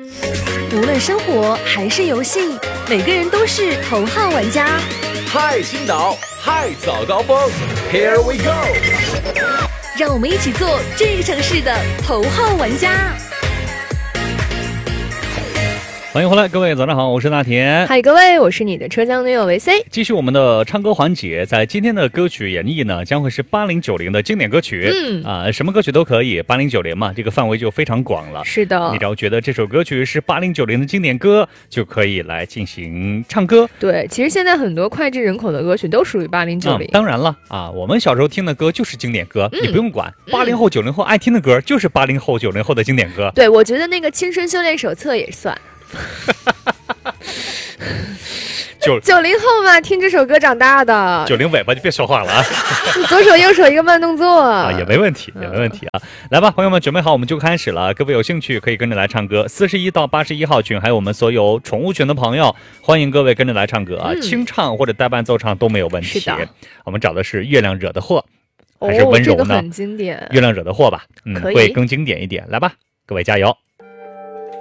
无论生活还是游戏，每个人都是头号玩家。 嗨，青岛，嗨，早高峰 ，Here we go！ 让我们一起做这个城市的头号玩家。 欢迎回来，各位早上好，我是大田。 嗨，各位，我是你的车厢女友维 C。 继续我们的唱歌环节，在今天的歌曲演绎呢，将会是80、90的经典歌曲。什么歌曲都可以，80、90嘛，这个范围就非常广了。 是的， 你只要觉得这首歌曲是80、90的经典歌，就可以来进行唱歌。 对，其实现在很多脍炙人口的歌曲都属于80、90。 当然了啊，我们小时候听的歌就是经典歌，你不用管。80后、90后爱听的歌就是80后、90后的经典歌。 对，我觉得那个《青春修炼手册》也算。90后嘛，听这首歌长大的。 90尾巴就别说话了啊！ 左手右手一个慢动作啊，也没问题，也没问题啊！来吧，朋友们，准备好，我们就开始了。各位有兴趣可以跟着来唱歌。41到81号群，还有我们所有宠物群的朋友，欢迎各位跟着来唱歌啊！清唱或者带伴奏唱都没有问题。 是的， 我们找的是月亮惹的祸，还是温柔呢？ 这个很经典。 月亮惹的祸吧， 可以会更经典一点。来吧，各位加油！